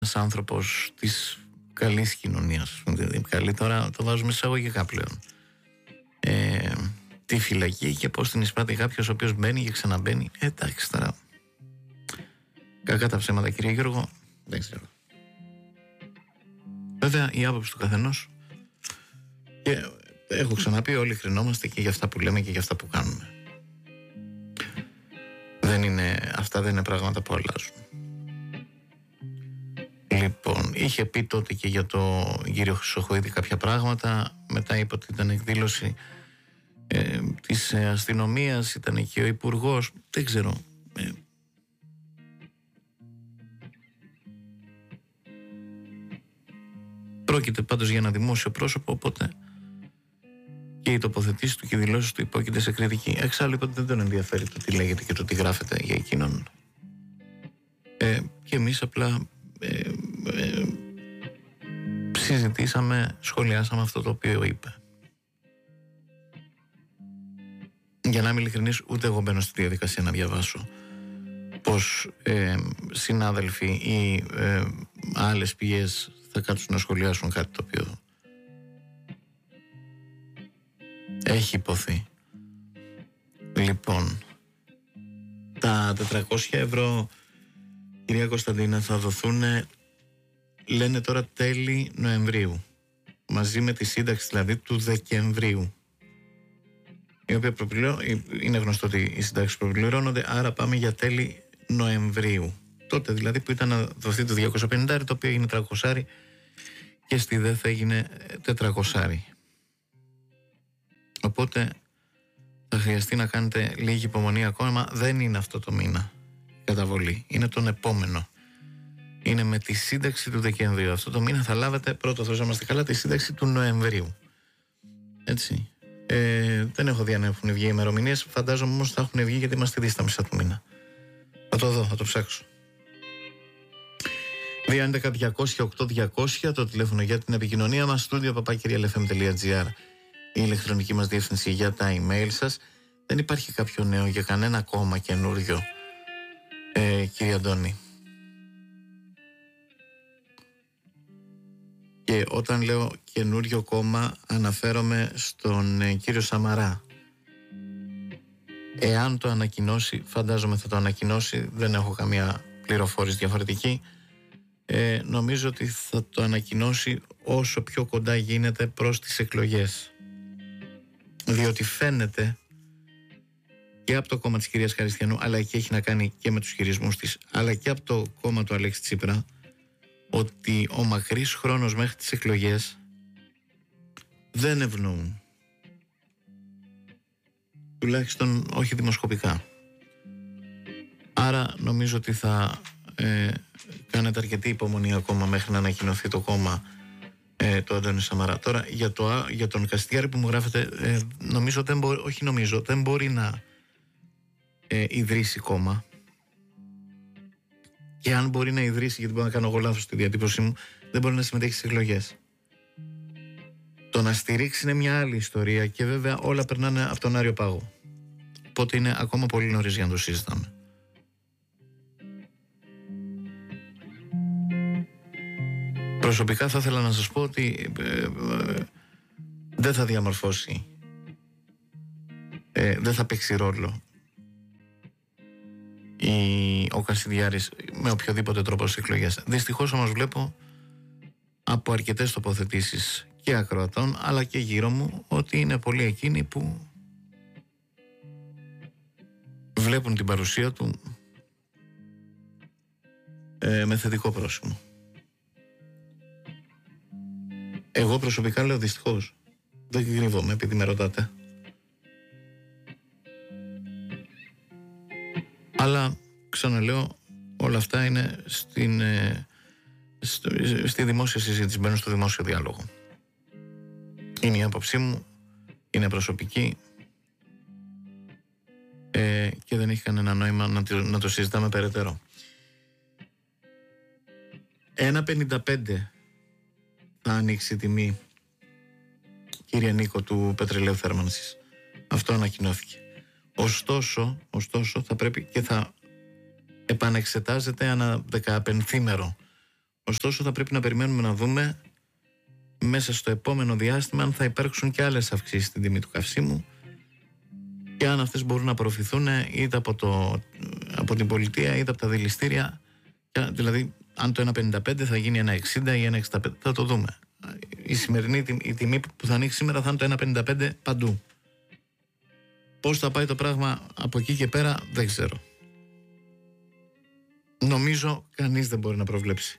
ένας άνθρωπος της καλής κοινωνίας. Δηλαδή, καλή τώρα το βάζουμε εισαγωγικά πλέον. Τη φυλακή και πώς την εισπράττει κάποιος ο οποίος μπαίνει και ξαναμπαίνει. Εντάξει τώρα. Κακά τα ψέματα, κύριε Γιώργο. Δεν ξέρω. Βέβαια η άποψη του καθενός, και έχω ξαναπεί, όλοι χρεινόμαστε και για αυτά που λέμε και για αυτά που κάνουμε. Αυτά δεν είναι πράγματα που αλλάζουν. Λοιπόν, είχε πει τότε και για το κύριο Χρυσοχοίδη κάποια πράγματα. Μετά είπε ότι ήταν εκδήλωση της αστυνομίας, ήταν και ο υπουργός. Δεν ξέρω. Πρόκειται πάντως για ένα δημόσιο πρόσωπο, οπότε και οι τοποθετήσεις του και οι δηλώσεις του υπόκειται σε κριτική. Εξάλλου είπατε δεν τον ενδιαφέρει το τι λέγεται και το τι γράφεται για εκείνον. Και εμείς απλά συζητήσαμε, σχολιάσαμε αυτό το οποίο είπε. Για να είμαι ειλικρινής, ούτε εγώ μπαίνω στη διαδικασία να διαβάσω πως συνάδελφοι ή άλλες πηγές θα κάτσουν να σχολιάσουν κάτι το οποίο έχει υποθεί. Λοιπόν, τα 400 ευρώ, κυρία Κωνσταντίνα, θα δοθούν, λένε τώρα, τέλη Νοεμβρίου, μαζί με τη σύνταξη δηλαδή του Δεκεμβρίου, η οποία είναι γνωστό ότι οι συντάξεις προπληρώνονται, άρα πάμε για τέλη Νοεμβρίου. Τότε δηλαδή που ήταν να δοθεί το 250, το οποίο έγινε 300 και στη ΔΕΘ έγινε 400. Οπότε θα χρειαστεί να κάνετε λίγη υπομονή ακόμα. Δεν είναι αυτό το μήνα η καταβολή, είναι τον επόμενο. Είναι με τη σύνταξη του Δεκεμβρίου. Αυτό το μήνα θα λάβετε, πρώτο Θεός να είμαστε καλά, τη σύνταξη του Νοεμβρίου. Έτσι. Δεν έχω δει αν έχουν βγει ημερομηνίες. Φαντάζομαι όμως θα έχουν βγει, γιατί είμαστε ήδη στα μισά του μήνα. Θα το δω, θα το ψάξω. 211-200-8200 το τηλέφωνο για την επικοινωνία μας. studio@lfm.gr η ηλεκτρονική μας διεύθυνση για τα email σας. Δεν υπάρχει κάποιο νέο για κανένα κόμμα καινούριο, κύριε Αντώνη? Και όταν λέω καινούριο κόμμα αναφέρομαι στον κύριο Σαμαρά. Εάν το ανακοινώσει, φαντάζομαι θα το ανακοινώσει, δεν έχω καμία πληροφόρηση διαφορετική, νομίζω ότι θα το ανακοινώσει όσο πιο κοντά γίνεται προς τις εκλογές, διότι φαίνεται και από το κόμμα της κυρίας Χαριστιανού, αλλά και έχει να κάνει και με τους χειρισμούς της, αλλά και από το κόμμα του Αλέξη Τσίπρα, ότι ο μακρύς χρόνος μέχρι τις εκλογές δεν ευνοούν, τουλάχιστον όχι δημοσκοπικά. Άρα νομίζω ότι θα κάνετε αρκετή υπομονή ακόμα μέχρι να ανακοινωθεί το κόμμα του Αντώνη Σαμαρά. Τώρα για τον Καστιάρη που μου γράφετε, δεν μπορεί να ιδρύσει κόμμα. Και αν μπορεί να ιδρύσει, γιατί μπορεί να κάνω εγώ λάθος στη διατύπωσή μου, δεν μπορεί να συμμετέχει στις εκλογές. Το να στηρίξει είναι μια άλλη ιστορία και βέβαια όλα περνάνε από τον Άριο Πάγο. Οπότε είναι ακόμα πολύ νωρίς για να το συζητάμε. Προσωπικά θα ήθελα να σας πω ότι δεν θα διαμορφώσει, δεν θα παίξει ρόλο ο Κασιδιάρης με οποιοδήποτε τρόπο στις εκλογές. Δυστυχώς όμως βλέπω από αρκετές τοποθετήσεις και ακροατών αλλά και γύρω μου ότι είναι πολλοί εκείνοι που βλέπουν την παρουσία του με θετικό πρόσημο. Εγώ προσωπικά λέω δυστυχώς. Δεν κρύβομαι επειδή με ρωτάτε. Αλλά ξαναλέω, όλα αυτά είναι στη δημόσια συζήτηση, μπαίνουν στο δημόσιο διάλογο. Είναι η άποψή μου, είναι προσωπική και δεν έχει κανένα νόημα να το συζητάμε περαιτέρω. 1,55 θα ανοίξει η τιμή, κύριε Νίκο, του πετρελαίου θέρμανσης. Αυτό ανακοινώθηκε. Ωστόσο θα πρέπει και θα επανεξετάζεται ανά 15 μέρο Ωστόσο θα πρέπει να περιμένουμε να δούμε μέσα στο επόμενο διάστημα αν θα υπάρξουν και άλλες αυξήσεις στην τιμή του καυσίμου και αν αυτές μπορούν να απορροφηθούν είτε από την πολιτεία είτε από τα δηληστήρια. Δηλαδή αν το 1,55 θα γίνει 1,60 ή 1,65, θα το δούμε. Η σημερινή η τιμή που θα ανοίξει σήμερα θα είναι το 1,55 παντού. Πώς θα πάει το πράγμα από εκεί και πέρα δεν ξέρω. Νομίζω κανείς δεν μπορεί να προβλέψει.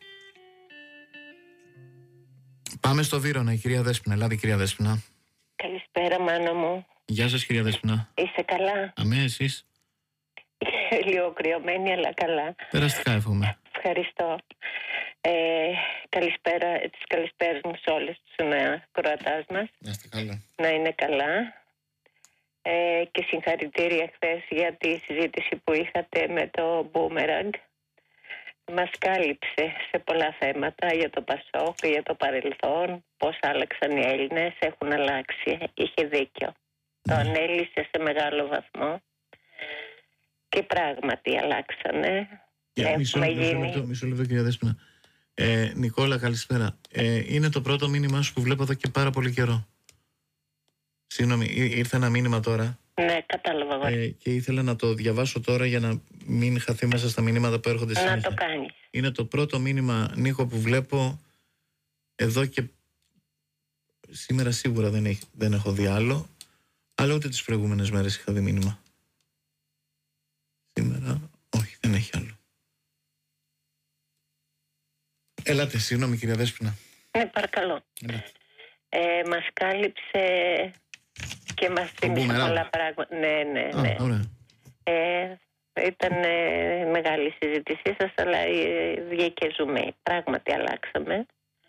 Πάμε στο Βύρωνα, η κυρία Δέσποινα. Ελάτε, κυρία Δέσποινα. Καλησπέρα, Μάνο μου. Γεια σας, κυρία Δέσποινα. Είστε καλά? Αμέ, εσείς? Λίγο κρυωμένη, αλλά καλά. Περαστικά εύχομαι. Ευχαριστώ. Καλησπέρα, τις καλησπέρες μου σε όλες τους ακροατάς μας. Να είστε καλά. Να είναι καλά. Και συγχαρητήρια χθες για τη συζήτηση που είχατε με το Boomerang. Μας κάλυψε σε πολλά θέματα για το Πασόκ, για το παρελθόν, πώς άλλαξαν οι Έλληνες, έχουν αλλάξει. Είχε δίκιο. Το ανέλησε σε μεγάλο βαθμό και πράγματι αλλάξανε. Μισό λεπτό, κυρία Δέσποινα. Νικόλα, καλησπέρα. Είναι το πρώτο μήνυμά σου που βλέπω εδώ και πάρα πολύ καιρό. Συγγνώμη, ήρθε ένα μήνυμα τώρα. Ναι, κατάλαβα. Και ήθελα να το διαβάσω τώρα για να μην χαθεί μέσα στα μηνύματα που έρχονται συνέχεια. Να το κάνεις. Είναι το πρώτο μήνυμα, Νίκο, που βλέπω εδώ και σήμερα σίγουρα δεν έχω δει άλλο, αλλά ούτε τις προηγούμενες μέρες είχα δει μήνυμα. Σήμερα, όχι, δεν έχει άλλο. Ελάτε, συγγνώμη, κυρία Δέσποινα. Ναι, παρακαλώ. Μας κάλυψε και μας θύμισε πολλά πράγματα. Ναι. Ωραία. Ήταν μεγάλη συζήτησή σας, αλλά βγήκε ζουμί. Πράγματι αλλάξαμε.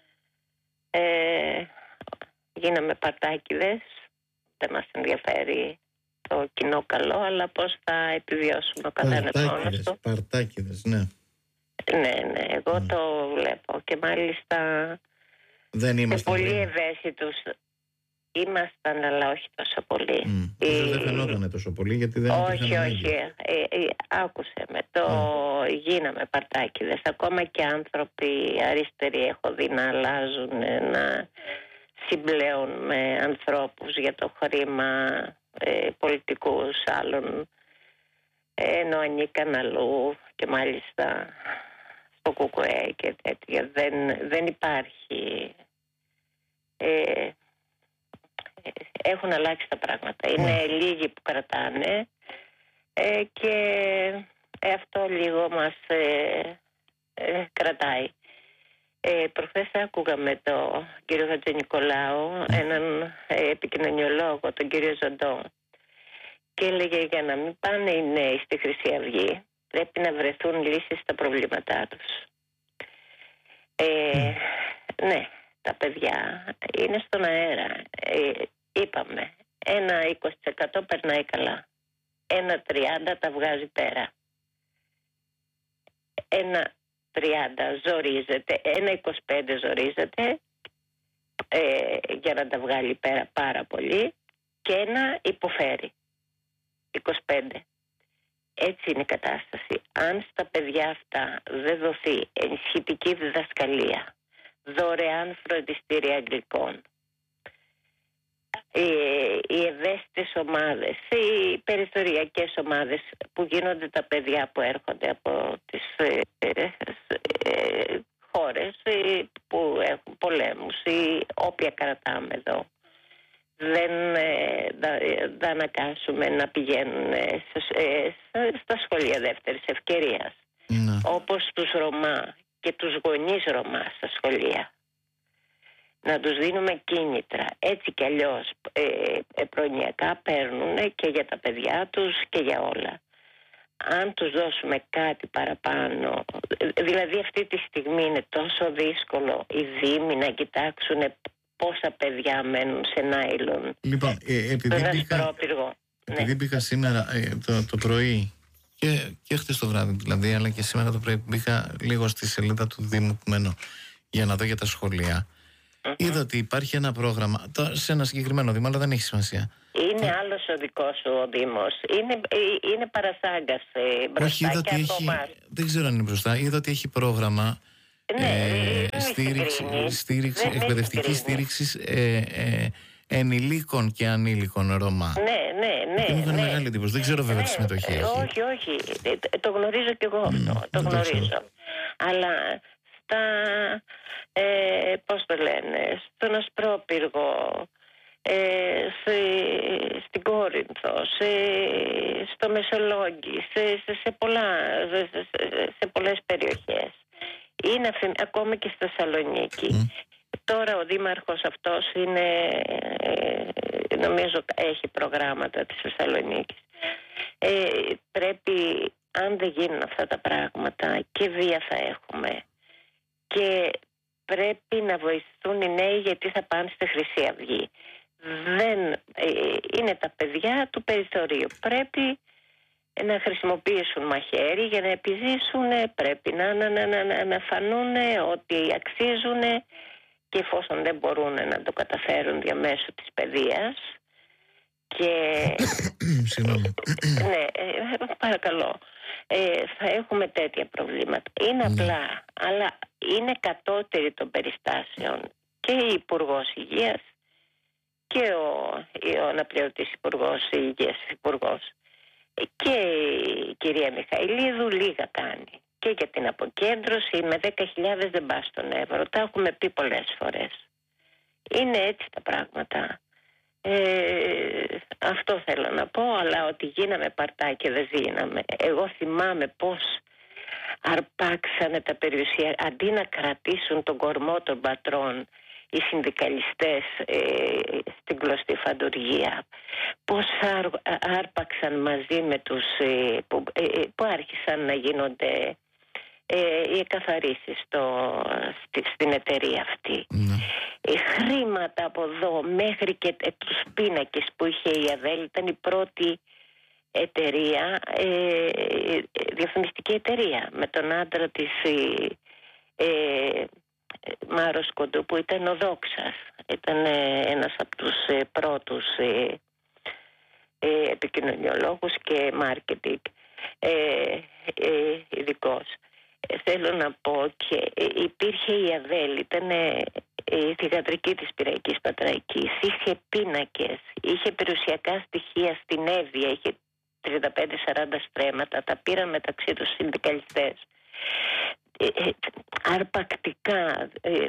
Γίναμε παρτάκιδες. Δεν μας ενδιαφέρει το κοινό καλό, αλλά πώς θα επιβιώσουμε ο καθένας μόνος του. Παρτάκιδες, ναι. Ναι, εγώ το βλέπω και μάλιστα δεν ήμασταν πολύ ευαίσθητους. Ήμασταν, αλλά όχι τόσο πολύ. Δεν φαινόταν τόσο πολύ, γιατί δεν όχι. Άκουσε με γίναμε παρτάκιδες. Ακόμα και άνθρωποι αριστεροί έχω δει να αλλάζουν, να συμπλέουν με ανθρώπους για το χρήμα, πολιτικούς άλλων, ενώ ανήκαν αλλού και μάλιστα στο ΚΚΕ και τέτοια. Δεν υπάρχει. Έχουν αλλάξει τα πράγματα. Είναι λίγοι που κρατάνε και αυτό λίγο μας κρατάει. Προχθές άκουγα με τον κύριο Χατζηνικολάου έναν επικοινωνιολόγο, τον κύριο Ζαντό, και έλεγε για να μην πάνε οι νέοι στη Χρυσή Αυγή πρέπει να βρεθούν λύσεις στα προβλήματά τους. Ναι, τα παιδιά είναι στον αέρα. Είπαμε, ένα 20% περνάει καλά. Ένα 30% τα βγάζει πέρα. Ένα 30% ζορίζεται. Ένα 25% ζορίζεται για να τα βγάλει πέρα πάρα πολύ. Και ένα υποφέρει. 25%. Έτσι είναι η κατάσταση. Αν στα παιδιά αυτά δεν δοθεί ενισχυτική διδασκαλία, δωρεάν φροντιστήρια αγγλικών, οι ευαίσθητες ομάδες, οι περιθωριακές ομάδες που γίνονται τα παιδιά που έρχονται από τις χώρες που έχουν πολέμους ή όποια κρατάμε εδώ, δεν αναγκάσουμε να πηγαίνουν στα σχολεία δεύτερης ευκαιρίας, όπως τους Ρωμά και τους γονείς Ρωμά στα σχολεία. Να τους δίνουμε κίνητρα. Έτσι κι αλλιώς προνοιακά παίρνουν και για τα παιδιά τους και για όλα. Αν τους δώσουμε κάτι παραπάνω, δηλαδή αυτή τη στιγμή είναι τόσο δύσκολο οι δήμοι να κοιτάξουν πόσα παιδιά μένουν σε νάιλον. Λοιπόν, επειδή μπήκα σήμερα το πρωί και χτες το βράδυ δηλαδή, αλλά και σήμερα το πρωί μπήκα λίγο στη σελίδα του Δήμου που μένω για να δω για τα σχολεία. Είδα ότι υπάρχει ένα πρόγραμμα σε ένα συγκεκριμένο Δήμο, αλλά δεν έχει σημασία. Είναι άλλος ο δικός σου ο Δήμος. Είναι παρασάγκας μπροστά. Όχι, είδα ότι έχει, δεν ξέρω αν είναι μπροστά. Είδα ότι έχει πρόγραμμα εκπαιδευτική στήριξη ενηλίκων και ανήλικων Ρωμά. Ναι. Μου έκανε μεγάλη εντύπωση. Δεν ξέρω βέβαια τη συμμετοχή έχει. Όχι. Το γνωρίζω κι εγώ αυτό. Το γνωρίζω. Αλλά πώς το λένε, στον Ασπρόπυργο, στην Κόρινθο, στο Μεσολόγγι, σε πολλές περιοχές. Είναι ακόμη και στη Θεσσαλονίκη. Τώρα ο δήμαρχος αυτός νομίζω έχει προγράμματα της Θεσσαλονίκης. Πρέπει, αν δεν γίνουν αυτά τα πράγματα, και βία θα έχουμε. Και πρέπει να βοηθούν οι νέοι, γιατί θα πάνε στη Χρυσή Αυγή. Είναι τα παιδιά του περιθωρίου. Πρέπει να χρησιμοποιήσουν μαχαίρι για να επιζήσουν. Πρέπει να φανούν ότι αξίζουν, και εφόσον δεν μπορούν να το καταφέρουν διαμέσου της παιδείας. Συγγνώμη. Ναι, παρακαλώ. Θα έχουμε τέτοια προβλήματα. Είναι απλά, αλλά είναι κατώτερη των περιστάσεων και η Υπουργός Υγείας και ο αναπληρωτής Υγείας Υπουργός και η κυρία Μιχαηλίδου λίγα κάνει. Και για την αποκέντρωση με 10.000 δεν πας στον Εύρο. Τα έχουμε πει πολλές φορές. Είναι έτσι τα πράγματα. Αυτό θέλω να πω, αλλά ότι γίναμε παρτάκια δεν γίναμε. Εγώ θυμάμαι πως αρπάξανε τα περιουσία, αντί να κρατήσουν τον κορμό των πατρών οι συνδικαλιστές στην κλωστή φαντουργία, πως άρπαξαν μαζί με τους που άρχισαν να γίνονται οι εκαθαρίσεις στην εταιρεία αυτή. Χρήματα από εδώ μέχρι και τους πίνακες που είχε η ΑΔΕΛ. Ήταν η πρώτη εταιρεία, διαφημιστική εταιρεία, με τον άντρα της Μάρος Κοντού, που ήταν ο Δόξας. Ήταν ένας από τους πρώτους επικοινωνιολόγους και μάρκετινγκ ειδικός. Θέλω να πω, και υπήρχε η ΑΔΕΛ, ήταν η θυγατρική της Πυραϊκής Πατραϊκής, είχε πίνακες, είχε περιουσιακά στοιχεία στην Εύβοια, είχε 35-40 στρέμματα, τα πήραν μεταξύ τους συνδικαλιστές. Αρπακτικά,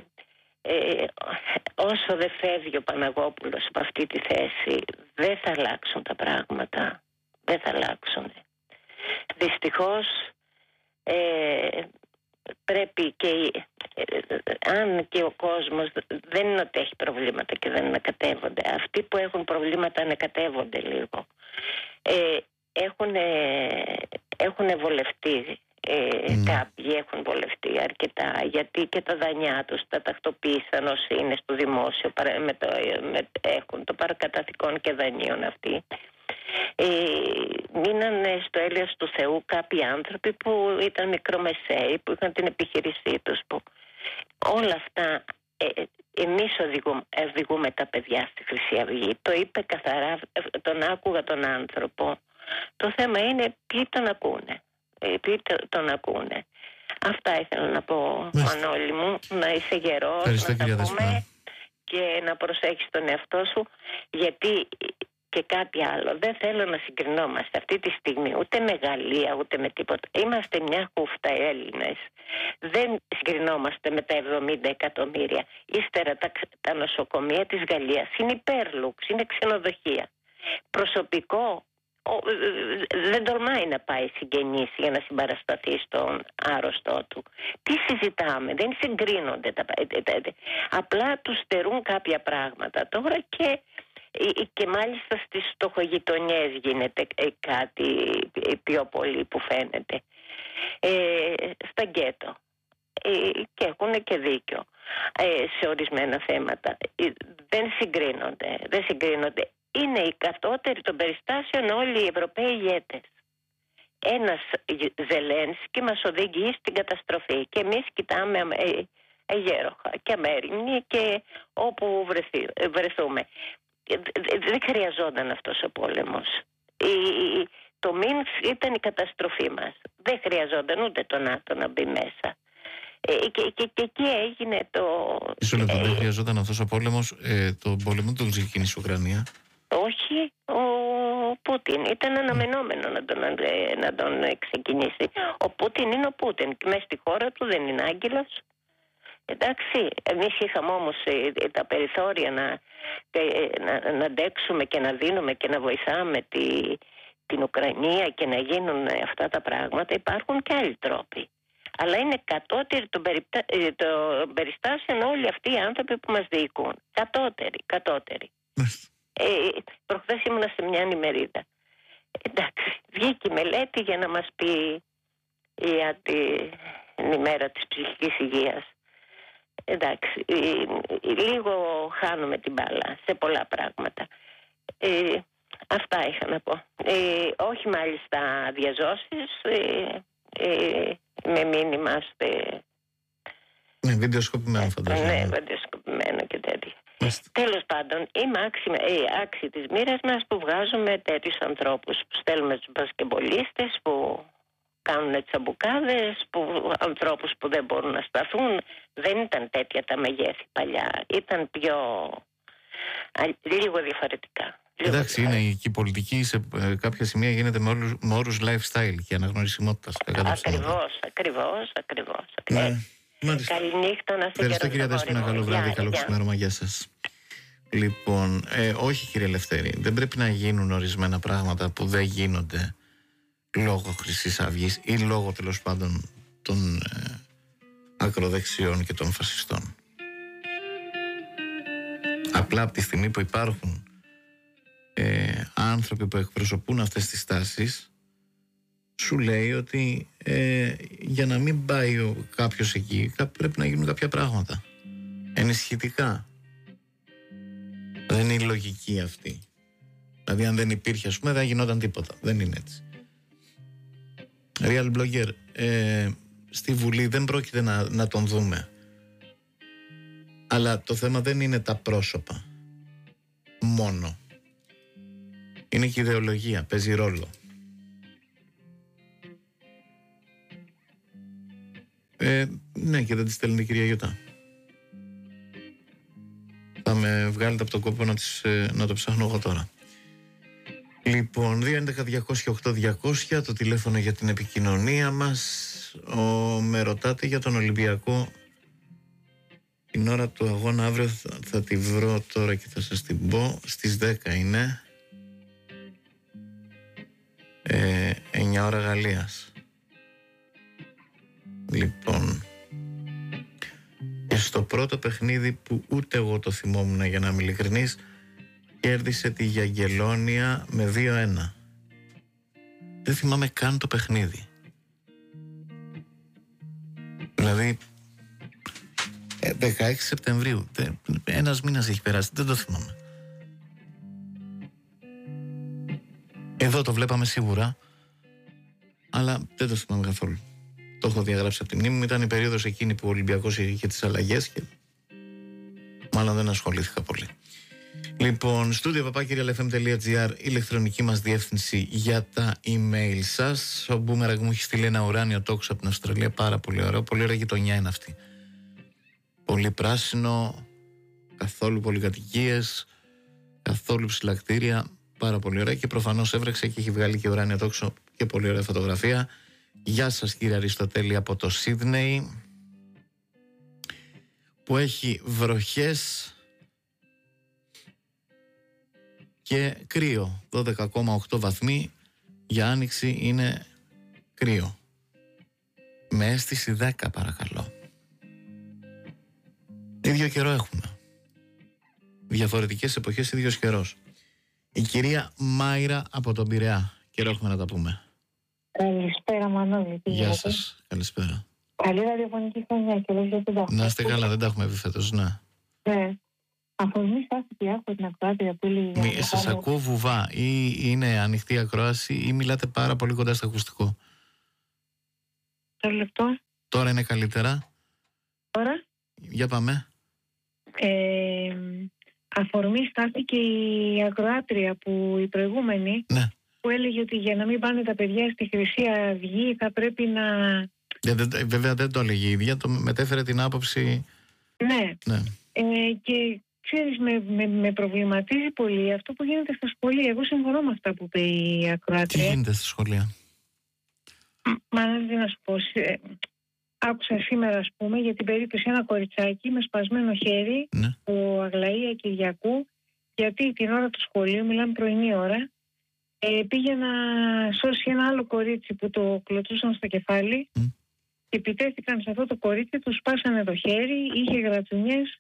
όσο δεν φεύγει ο Παναγόπουλος από αυτή τη θέση, δεν θα αλλάξουν τα πράγματα. Δεν θα αλλάξουν. Δυστυχώς πρέπει και αν και ο κόσμος δεν είναι ότι έχει προβλήματα και δεν ανακατεύονται. Αυτοί που έχουν προβλήματα ανακατεύονται λίγο. Έχουν βολευτεί. Κάποιοι έχουν βολευτεί αρκετά, γιατί και τα δανειά τους τα τακτοποίησαν όσοι είναι στο δημόσιο, έχουν το παρακαταθηκόν και δανείων αυτοί. Μείνανε στο έλεος του Θεού κάποιοι άνθρωποι που ήταν μικρομεσαίοι, που είχαν την επιχείρησή τους, που όλα αυτά εμείς οδηγούμε τα παιδιά στη Χρυσή Αυγή. Το είπε καθαρά, τον άκουγα τον άνθρωπο. Το θέμα είναι ποιοι τον ακούνε. Τον ακούνε. Αυτά ήθελα να πω, Μανώλη μου. Να είσαι γερός, να τα πούμε και να προσέχεις τον εαυτό σου, γιατί και κάτι άλλο, δεν θέλω να συγκρινόμαστε αυτή τη στιγμή ούτε με Γαλλία ούτε με τίποτα. Είμαστε μια χούφτα Έλληνες. Δεν συγκρινόμαστε με τα 70 εκατομμύρια. Ύστερα τα νοσοκομεία της Γαλλίας είναι υπέρλουξ, είναι ξενοδοχεία. Προσωπικό δεν τολμάει να πάει συγγενής για να συμπαρασταθεί στον άρρωστό του. Τι συζητάμε, δεν συγκρίνονται απλά τους στερούν κάποια πράγματα τώρα, και μάλιστα στις στοχογειτονιές γίνεται κάτι πιο πολύ που φαίνεται, στα γκέτο, και έχουν και δίκιο σε ορισμένα θέματα. Δεν συγκρίνονται. Είναι οι κατώτεροι των περιστάσεων όλοι οι Ευρωπαίοι ηγέτες. Ένας Ζελένσκι μας οδηγεί στην καταστροφή και εμείς κοιτάμε αγέροχα και αμέριμνοι και όπου βρεθούμε. Δεν χρειαζόταν αυτός ο πόλεμος. Το Μίνσκ ήταν η καταστροφή μας. Δεν χρειαζόταν ούτε το ΝΑΤΟ να μπει μέσα. Και εκεί έγινε το... Μισό λεπτό, δεν χρειαζόταν αυτός ο πόλεμος, το πόλεμο τον ξεκίνησε η Ουκρανία. Όχι, ο Πούτιν. Ήταν αναμενόμενο να τον ξεκινήσει. Ο Πούτιν είναι ο Πούτιν. Μέσα στη χώρα του δεν είναι άγγελος. Εντάξει, εμείς είχαμε όμως τα περιθώρια να αντέξουμε και να δίνουμε και να βοηθάμε την Ουκρανία και να γίνουν αυτά τα πράγματα. Υπάρχουν και άλλοι τρόποι. Αλλά είναι κατώτεροι των περιστάσεων όλοι αυτοί οι άνθρωποι που μας διοικούν. Κατώτεροι. Προχθές ήμουνα σε μια ημερίδα. Εντάξει, βγήκε η μελέτη για να μας πει για την ημέρα της ψυχικής υγείας. Εντάξει, λίγο χάνουμε την μπάλα σε πολλά πράγματα. Αυτά είχα να πω. Όχι μάλιστα διαζώσεις, με μήνυμα βιντεοσκοπημένο φαντάζομαι. Ναι, βιντεοσκοπημένο και τέτοια. Τέλος πάντων, είμαι άξιοι της μοίρας μας που βγάζουμε τέτοιους ανθρώπους, που στέλνουμε τους μπασκεμπολίστες, που κάνουν τσαμπουκάδες, ανθρώπους που δεν μπορούν να σταθούν. Δεν ήταν τέτοια τα μεγέθη παλιά, ήταν λίγο διαφορετικά. Εντάξει, είναι και η πολιτική σε κάποια σημεία γίνεται με όρους lifestyle και αναγνωρισιμότητας. Ακριβώς. Ναι. Καληνύχτα, να σε ευχαριστώ κυρία Δέσποινα, καλό βράδυ, καλό ξημέρωμα, γεια σας. Λοιπόν, όχι κύριε Λευτέρη, δεν πρέπει να γίνουν ορισμένα πράγματα που δεν γίνονται λόγω Χρυσής Αυγής ή λόγω τέλος πάντων των ακροδεξιών και των φασιστών. Απλά από τη στιγμή που υπάρχουν άνθρωποι που εκπροσωπούν αυτές τις τάσεις, σου λέει ότι για να μην πάει κάποιος εκεί πρέπει να γίνουν κάποια πράγματα ενισχυτικά. Δεν είναι η λογική αυτή. Δηλαδή αν δεν υπήρχε, ας πούμε, δεν γινόταν τίποτα. Δεν είναι έτσι. Real Blogger, στη Βουλή δεν πρόκειται να τον δούμε. Αλλά το θέμα δεν είναι τα πρόσωπα μόνο. Είναι και η ιδεολογία, παίζει ρόλο. Ναι, και δεν τη στέλνει η κυρία Γιωτά. Θα με βγάλετε από τον κόπο να το ψάχνω εγώ τώρα. Λοιπόν, 211-208-200 το τηλέφωνο για την επικοινωνία μας. Με ρωτάτε για τον Ολυμπιακό. Την ώρα του αγώνα αύριο θα τη βρω τώρα και θα σας την πω. Στις 10 είναι. 9 ώρα Γαλλίας. Λοιπόν, και στο πρώτο παιχνίδι που ούτε εγώ το θυμόμουν, για να είμαι ειλικρινής, κέρδισε τη Γιαγγελόνια με 2-1. Δεν θυμάμαι καν το παιχνίδι. Δηλαδή 16 Σεπτεμβρίου, ένας μήνας έχει περάσει, δεν το θυμάμαι. Εδώ το βλέπαμε σίγουρα, αλλά δεν το θυμάμαι καθόλου. Το έχω διαγράψει από τη μνήμη μου. Ήταν η περίοδος εκείνη που ο Ολυμπιακός είχε τις αλλαγές και μάλλον δεν ασχολήθηκα πολύ. Λοιπόν, studio@realfm.gr, ηλεκτρονική μας διεύθυνση για τα email σας. Ο Μπούμεραγκ μου έχει στείλει ένα ουράνιο τόξο από την Αυστραλία, πάρα πολύ ωραίο. Πολύ ωραία γειτονιά είναι αυτή. Πολύ πράσινο, καθόλου πολυκατοικίες, καθόλου ψηλακτήρια, πάρα πολύ ωραία. Και προφανώς έβρεξε και έχει βγάλει και ουράνιο τόξο και πολύ ωραία φωτογραφία. Γεια σας κύριε Αριστοτέλη από το Σίδνεϊ, που έχει βροχές και κρύο. 12,8 βαθμοί για άνοιξη είναι κρύο. Με αίσθηση 10 παρακαλώ. Ίδιο καιρό έχουμε. Διαφορετικές εποχές, ίδιος καιρός. Η κυρία Μάιρα από τον Πειραιά. Καιρό έχουμε να τα πούμε. Καλησπέρα Μανώλη. Γεια σας, καλησπέρα. Καλή ραδιοφωνική χρονιά και όλες δεν τα έχουμε. Να είστε καλά, δεν τα έχουμε πει φέτος, ναι. Ναι. Αφορμή στάθηκε από την ακροάτρια που λέει... Σας ακούω βουβά, ή είναι ανοιχτή ακρόαση ή μιλάτε πάρα πολύ κοντά στο ακουστικό. Το λεπτό. Τώρα είναι καλύτερα. Τώρα. Για πάμε. Αφορμή στάθηκε η ακροάτρια που η προηγούμενη, ναι, που έλεγε ότι για να μην πάνε τα παιδιά στη Χρυσή Αυγή θα πρέπει να Βέβαια δεν το έλεγε η ίδια, το μετέφερε την άποψη. Ναι. Και ξέρεις, με προβληματίζει πολύ αυτό που γίνεται στα σχολεία. Εγώ συμφωνώ με αυτά που είπε η ακροάτρια. Τι γίνεται στα σχολεία? Να σου πω, άκουσα σήμερα, ας πούμε, για την περίπτωση ένα κοριτσάκι με σπασμένο χέρι, του Αγλαία Κυριακού, γιατί την ώρα του σχολείου, μιλάμε πρωινή ώρα, πήγε να σώσει ένα άλλο κορίτσι που το κλωτσούσαν στο κεφάλι και επιτέθηκαν σε αυτό το κορίτσι, του σπάσανε το χέρι, είχε γρατσουνιές,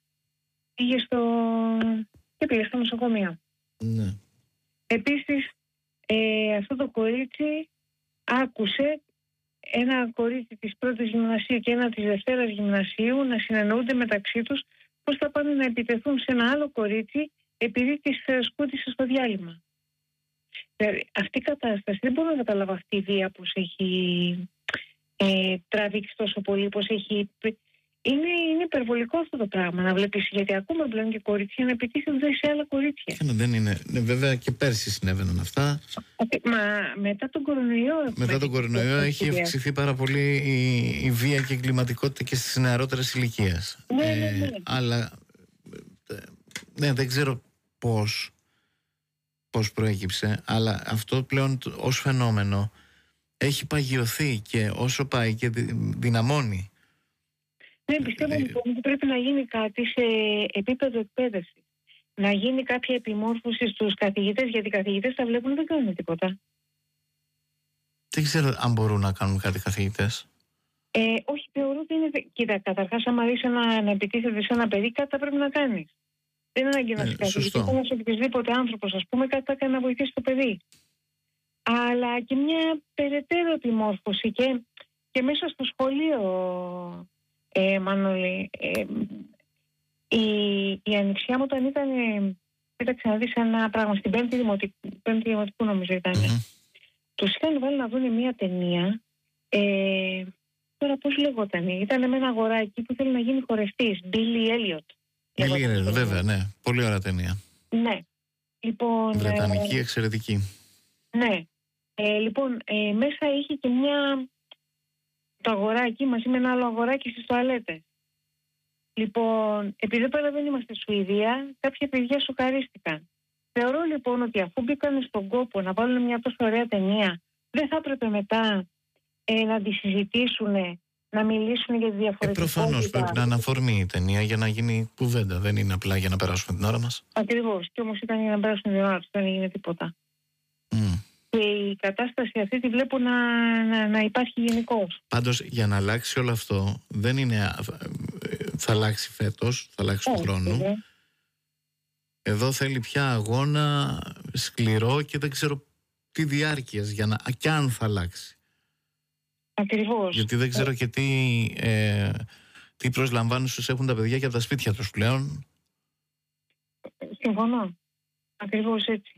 και πήγε στο νοσοκομείο. Ναι. Επίσης, αυτό το κορίτσι άκουσε ένα κορίτσι της πρώτης γυμνασίου και ένα της δευτέρας γυμνασίου να συνεννοούνται μεταξύ τους πώς θα πάνε να επιτεθούν σε ένα άλλο κορίτσι επειδή της σκούτησε στο διάλειμμα. Δηλαδή, αυτή η κατάσταση δεν μπορώ να καταλάβω αυτή η βία πως έχει τραβήξει τόσο πολύ, πως έχει... Είναι υπερβολικό αυτό το πράγμα να βλέπεις, γιατί ακούμε πλέον και κορίτσια να επιτίθενται σε άλλα κορίτσια. Δεν είναι. Βέβαια και πέρσι συνέβαιναν αυτά. Μα μετά τον κορονοϊό... Μετά τον κορονοϊό έχει αυξηθεί πάρα πολύ η βία και η εγκληματικότητα και στις νεαρότερες ηλικίες. Ναι. Αλλά δεν ξέρω πώς προέκυψε, αλλά αυτό πλέον ως φαινόμενο έχει παγιωθεί και όσο πάει και δυναμώνει. Ναι, πιστεύω λοιπόν ότι πρέπει να γίνει κάτι σε επίπεδο εκπαίδευση. Να γίνει κάποια επιμόρφωση στους καθηγητές, γιατί οι καθηγητές τα βλέπουν, δεν κάνουν τίποτα. Δεν ξέρω αν μπορούν να κάνουν κάτι καθηγητές. Όχι, θεωρώ ότι είναι... Κοίτα, καταρχάς, άμα δεις να επιτίθεται σε ένα παιδί, κάτι θα πρέπει να κάνεις. Δεν είναι ανάγκη να είσαι καθηγητής. Ένας οποιοδήποτε άνθρωπος, ας πούμε, κάτι θα κάνει να βοηθήσει το παιδί. Αλλά και μια περαιτέρω επιμόρφωση και μέσα στο σχολείο... Μανώλη, η ανιψιά μου όταν ήταν, κοίταξε να δεις ένα πράγμα, στην πέμπτη δημοτικού νομίζω ήταν, τους είχαν βάλει να δουν μια ταινία, τώρα πώς λεγόταν, ήταν με ένα αγοράκι που θέλει να γίνει χορευτής, Billy Elliot. Βέβαια, ναι, πολύ ωραία ταινία. Ναι, λοιπόν... Βρετανική, εξαιρετική. Ναι, λοιπόν, μέσα είχε και το αγοράκι μαζί με ένα άλλο αγοράκι στις τουαλέτες. Λοιπόν, επειδή πέρα δεν είμαστε στη Σουηδία, κάποια παιδιά σοκαρίστηκαν. Θεωρώ λοιπόν ότι αφού μπήκαν στον κόπο να βάλουν μια τόσο ωραία ταινία, δεν θα έπρεπε μετά να τη συζητήσουν, να μιλήσουν για τη διαφορετικότητα. Προφανώς πρέπει να αναφορμεί η ταινία για να γίνει κουβέντα. Δεν είναι απλά για να περάσουμε την ώρα μας. Ακριβώς. Και όμως ήταν για να περάσουμε την ώρα τους, δεν έγινε τίποτα. Και η κατάσταση αυτή τη βλέπω να υπάρχει γενικώς. Πάντως για να αλλάξει όλο αυτό δεν είναι θα αλλάξει φέτος, θα αλλάξει του χρόνου. Εδώ θέλει πια αγώνα σκληρό και δεν ξέρω τι διάρκειας για να, και αν θα αλλάξει. Ακριβώς. Γιατί δεν ξέρω και τι προσλαμβάνουσες έχουν τα παιδιά και από τα σπίτια τους πλέον. Συμφωνώ. Ακριβώς έτσι.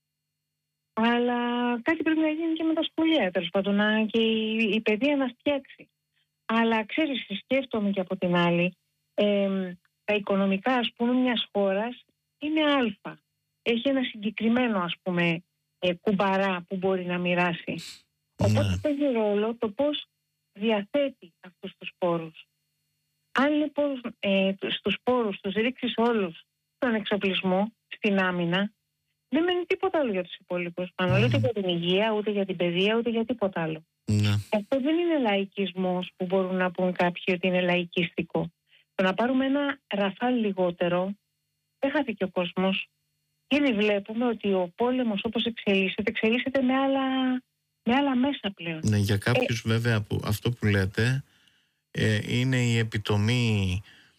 Αλλά κάτι πρέπει να γίνει και με τα σχολεία, τέλος πάντων, και η παιδεία να φτιάξει. Αλλά ξέρεις, σκέφτομαι και από την άλλη, τα οικονομικά, ας πούμε, μιας χώρας είναι αλφα. Έχει ένα συγκεκριμένο, ας πούμε, κουμπαρά που μπορεί να μοιράσει. Οπότε παίζει ρόλο το πώς διαθέτει αυτούς τους πόρους. Αν λοιπόν στους πόρους τους ρίξεις όλους στον εξοπλισμό, στην άμυνα, δεν μένει τίποτα άλλο για τους υπόλοιπους. Ούτε για την υγεία, ούτε για την παιδεία, ούτε για τίποτα άλλο. Αυτό δεν είναι λαϊκισμός που μπορούν να πούν κάποιοι ότι είναι λαϊκιστικό. Το να πάρουμε ένα ραφάλ λιγότερο, δεν χάθηκε ο κόσμος. Ήδη βλέπουμε ότι ο πόλεμος όπως εξελίσσεται με άλλα μέσα πλέον. Ναι, για κάποιους βέβαια που αυτό που λέτε είναι η επιτομή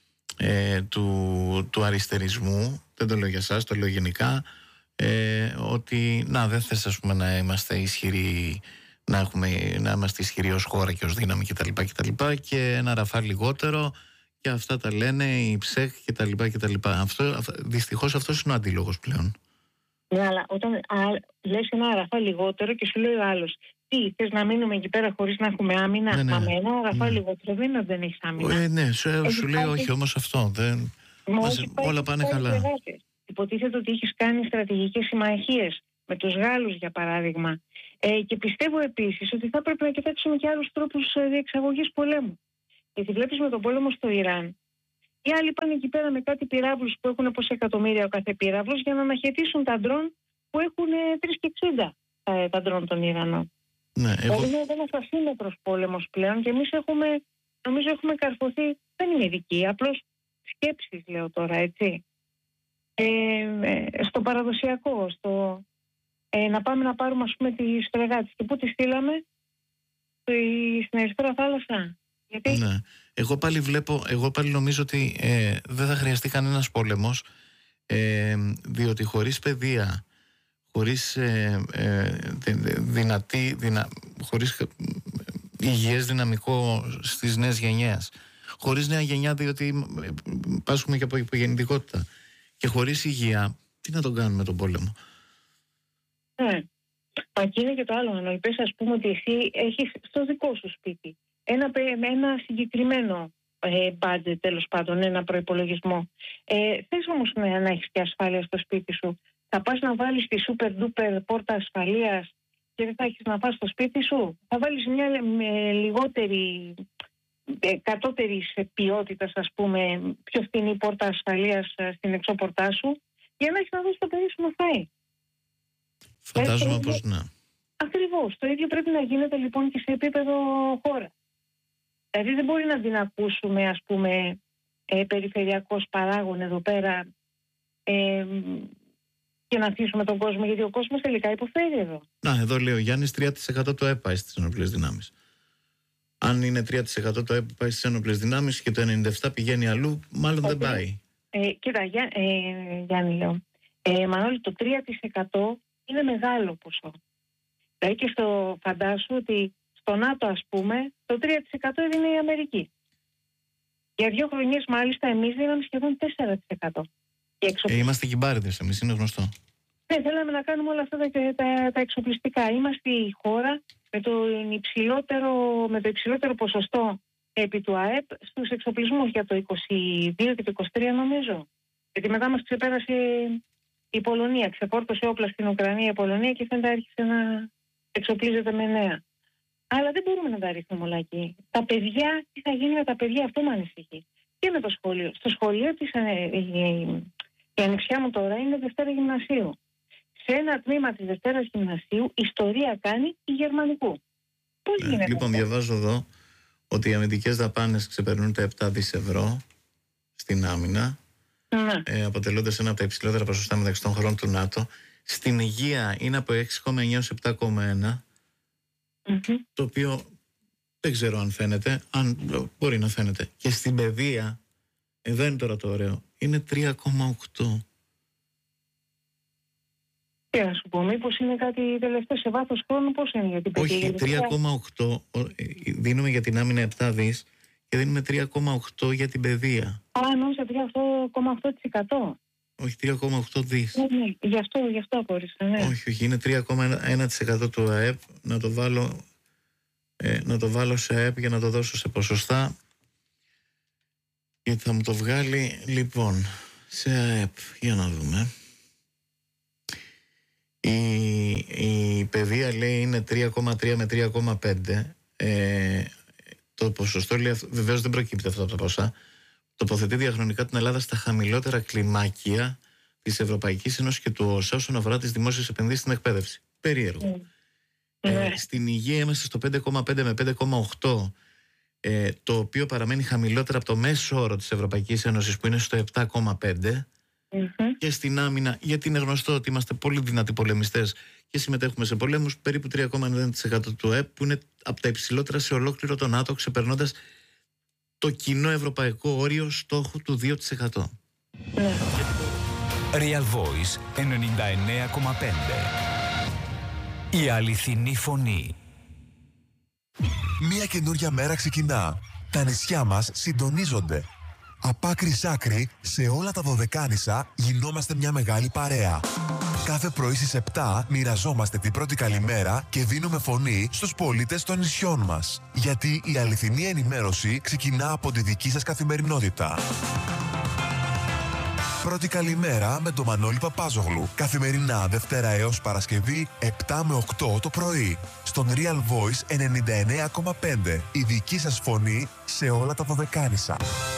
του αριστερισμού. Δεν το λέω για εσάς, το λέω γενικά. Ότι δεν θες, ας πούμε, να είμαστε ισχυροί, να είμαστε ισχυροί ως χώρα και ως δύναμη κτλ. Και ένα ραφάλ λιγότερο και αυτά τα λένε οι ψέχ κτλ. Δυστυχώς αυτός είναι ο αντίλογος πλέον. Ναι, αλλά όταν λες ένα ραφάλ λιγότερο και σου λέει ο άλλος, τι, θες να μείνουμε εκεί πέρα χωρίς να έχουμε άμυνα? Μα με ένα ραφάλ λιγότερο δεν είναι ότι δεν έχεις άμυνα. Ναι, σου λέει όχι όμως αυτό. Όλα πάνε καλά. Υποτίθεται ότι έχεις κάνει στρατηγικές συμμαχίες με τους Γάλλους, για παράδειγμα. Και πιστεύω επίσης ότι θα πρέπει να κοιτάξουμε και άλλους τρόπους διεξαγωγής πολέμου. Γιατί βλέπεις με τον πόλεμο στο Ιράν, οι άλλοι πάνε εκεί πέρα με κάτι πυράβλους που έχουν πόσα εκατομμύρια ο κάθε πυράβλος για να αναχαιτήσουν τα ντρόν που έχουν 3,60 τα ντρόν των Ιρανών. Ναι, είναι ένας ασύμμετρος πόλεμος πλέον και εμείς νομίζω έχουμε καρφωθεί, δεν είναι ειδικοί, απλώς σκέψεις λέω τώρα, έτσι. Στο παραδοσιακό, να πάμε να πάρουμε ας πούμε τις φρεγάτες. Και πού τις στείλαμε? Στην Ερυθρά Θάλασσα. Γιατί? Ναι. Εγώ πάλι νομίζω ότι δεν θα χρειαστεί κανένας πόλεμος, διότι χωρίς παιδεία, χωρίς χωρίς υγιές δυναμικό στις νέες γενιές, χωρίς νέα γενιά, διότι πάσχουμε και από υπογεννητικότητα, και χωρίς υγεία, τι να τον κάνουμε τον πόλεμο? Ναι. Μα και είναι και το άλλο. Να είπες, ας πούμε, ότι εσύ έχεις στο δικό σου σπίτι ένα συγκεκριμένο budget, τέλος πάντων, ένα προϋπολογισμό. Θες όμως να έχεις και ασφάλεια στο σπίτι σου. Θα πας να βάλεις τη super duper πόρτα ασφαλείας και δεν θα έχεις να πας στο σπίτι σου. Θα βάλεις μια λιγότερη, κατώτερης ποιότητας, ας πούμε, πιο φθηνή πόρτα ασφαλείας στην εξώπορτά σου, για να έχεις να δώσεις το παιδί σου να φάει. Φαντάζομαι πως ναι. Ακριβώς. Το ίδιο πρέπει να γίνεται λοιπόν και σε επίπεδο χώρα. Δηλαδή δεν μπορεί να την ακούσουμε, ας πούμε, περιφερειακός παράγων εδώ πέρα και να αφήσουμε τον κόσμο, γιατί ο κόσμος τελικά υποφέρει εδώ. Να, εδώ λέει ο Γιάννης, 3% το ΕΠ πάει στις ενόπλες δυνάμεις. Αν είναι 3% το ΕΠ πάει στις ενόπλες δυνάμεις και το 97% πηγαίνει αλλού, μάλλον δεν πάει. Κοίτα, Γιάννη λέω, Μανώλη, το 3% είναι μεγάλο ποσό. Δηλαδή και φαντάσου ότι στο ΝΑΤΟ, ας πούμε, το 3% έδινε η Αμερική. Για 2 χρονιές μάλιστα εμείς δίναμε σχεδόν 4%. Είμαστε κυμπάριδες εμείς, είναι γνωστό. Ναι, θέλαμε να κάνουμε όλα αυτά τα εξοπλιστικά. Είμαστε η χώρα με το υψηλότερο ποσοστό επί του ΑΕΠ στους εξοπλισμούς για το 22 και το 23 νομίζω. Γιατί μετά μας ξεπέρασε η Πολωνία. Ξεφόρτωσε όπλα στην Ουκρανία η Πολωνία και φαίνεται άρχισε να εξοπλίζεται με νέα. Αλλά δεν μπορούμε να τα ρίχνουμε όλα εκεί. Τα παιδιά, τι θα γίνει με τα παιδιά, αυτό με ανησυχεί. Και με το σχολείο. Στο σχολείο η ανιψιά μου τώρα είναι Δευτέρα Γυμνασίου. Σε ένα τμήμα της Δευτέρας Γυμνασίου ιστορία κάνει η Γερμανικού. Πώς γίνεται? Λοιπόν, διαβάζω εδώ ότι οι αμυντικές δαπάνες ξεπερνούν τα 7 δις ευρώ στην άμυνα, αποτελώντας ένα από τα υψηλότερα ποσοστά μεταξύ των χωρών του ΝΑΤΟ. Στην υγεία είναι από 6,9 έως 7,1, το οποίο δεν ξέρω αν φαίνεται, αν μπορεί να φαίνεται. Και στην παιδεία, εδώ είναι τώρα το ωραίο, είναι 3,8. Και να σου πω, μήπως είναι κάτι τελευταίο σε βάθος χρόνου, πώς είναι για την παιδεία? Όχι, 3,8 δίνουμε για την άμυνα 7 δις και δίνουμε 3,8 για την παιδεία. Νόμιζα 3,8%. Όχι, 3,8 δις. Ναι, γι' αυτό απορρίσα, ναι. Όχι, είναι 3,1% του ΑΕΠ. Να το βάλω σε ΑΕΠ για να το δώσω σε ποσοστά. Γιατί θα μου το βγάλει, λοιπόν, σε ΑΕΠ. Για να δούμε. Η παιδεία λέει είναι 3,3 με 3,5. Το ποσοστό λέει, βεβαίως δεν προκύπτει αυτό από τα ποσά. Τοποθετεί διαχρονικά την Ελλάδα στα χαμηλότερα κλιμάκια της Ευρωπαϊκής Ένωσης και του ΟΣΑ όσον αφορά τις δημόσιες επενδύσεις στην εκπαίδευση. Περίεργο. Στην υγεία είμαστε στο 5,5 με 5,8, το οποίο παραμένει χαμηλότερα από το μέσο όρο της Ευρωπαϊκής Ένωσης που είναι στο 7,5. Και στην άμυνα, γιατί είναι γνωστό ότι είμαστε πολύ δυνατοί πολεμιστές και συμμετέχουμε σε πολέμους, περίπου 3,9% του ΕΠ, που είναι από τα υψηλότερα σε ολόκληρο το ΝΑΤΟ, ξεπερνώντας το κοινό ευρωπαϊκό όριο στόχου του 2%. Real Voice 99,5. Η αληθινή φωνή. Μια καινούρια μέρα ξεκινά. Τα νησιά μας συντονίζονται. Από άκρη σ' άκρη, σε όλα τα Δωδεκάνησα γινόμαστε μια μεγάλη παρέα. Κάθε πρωί στις 7 μοιραζόμαστε την πρώτη καλημέρα και δίνουμε φωνή στους πολίτες των νησιών μας. Γιατί η αληθινή ενημέρωση ξεκινά από τη δική σας καθημερινότητα. Πρώτη καλημέρα με τον Μανώλη Παπάζογλου. Καθημερινά Δευτέρα έως Παρασκευή 7 με 8 το πρωί. Στον Real Voice 99,5. Η δική σας φωνή σε όλα τα Δωδεκάνησα.